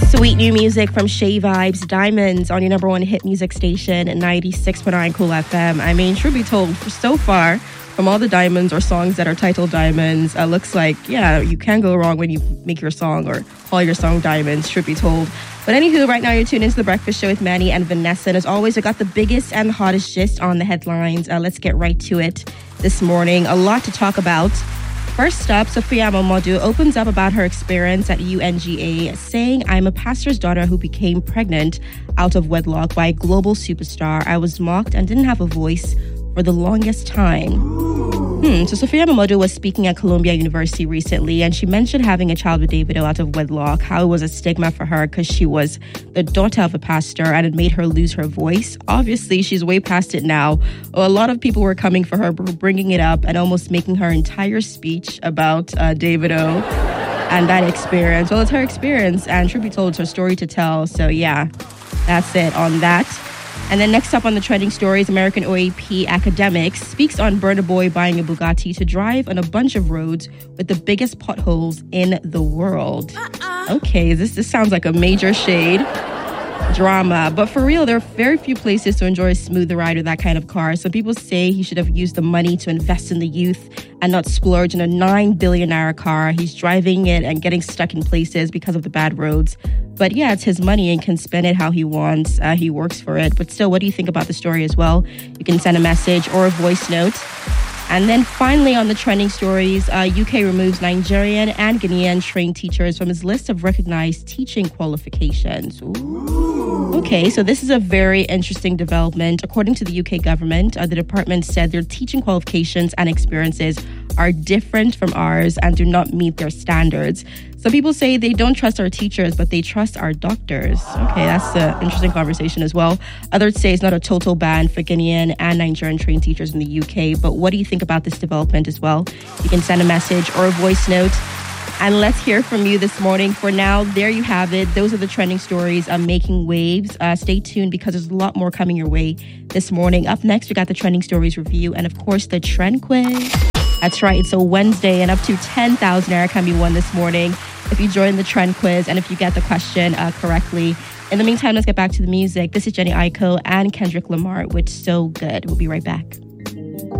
Sweet new music from Shay Vibes, Diamonds on your number one hit music station at 96.9 Cool FM. I mean, truth be told, so far, from all the Diamonds or songs that are titled Diamonds, looks like, yeah, you can't go wrong when you make your song or call your song Diamonds, truth be told. But anywho, right now you're tuned into The Breakfast Show with Manny and Vanessa. And as always, I got the biggest and hottest gist on the headlines. Let's get right to it this morning. A lot to talk about. First up, Sophia Momodu opens up about her experience at UNGA, saying, I'm a pastor's daughter who became pregnant out of wedlock by a global superstar. I was mocked and didn't have a voice for the longest time. So Sophia Momodu was speaking at Columbia University recently, and she mentioned having a child with Davido out of wedlock, how it was a stigma for her because she was the daughter of a pastor and it made her lose her voice. Obviously, she's way past it now. A lot of people were coming for her, bringing it up and almost making her entire speech about Davido and that experience. Well, it's her experience, and truth be told, it's her story to tell. So yeah, that's it on that. And then next up on the trending stories, American OAP academic speaks on Burna Boy buying a Bugatti to drive on a bunch of roads with the biggest potholes in the world. Okay, this sounds like a major shade drama. But for real, there are very few places to enjoy a smooth ride with that kind of car. Some people say he should have used the money to invest in the youth and not splurge in a $9 billion car. He's driving it and getting stuck in places because of the bad roads. But yeah, it's his money and can spend it how he wants. He works for it. But still, what do you think about the story as well? You can send a message or a voice note. And then finally on the trending stories, UK removes Nigerian and Ghanaian trained teachers from its list of recognized teaching qualifications. Ooh. Okay, so this is a very interesting development. According to the UK government, the department said their teaching qualifications and experiences are different from ours and do not meet their standards. Some people say they don't trust our teachers, but they trust our doctors. Okay, that's an interesting conversation as well. Others say it's not a total ban for Ghanaian and Nigerian trained teachers in the UK, but what do you think about this development as well? You can send a message or a voice note, and let's hear from you this morning. For now, there you have it. Those are the trending stories making waves. Stay tuned because there's a lot more coming your way this morning. Up next, we got the trending stories review and, of course, the trend quiz. That's right, it's a Wednesday and up to 10,000 Naira can be won this morning if you join the trend quiz and if you get the question correctly. In the meantime, let's get back to the music. This is Jenny Aiko and Kendrick Lamar with So Good. We'll be right back.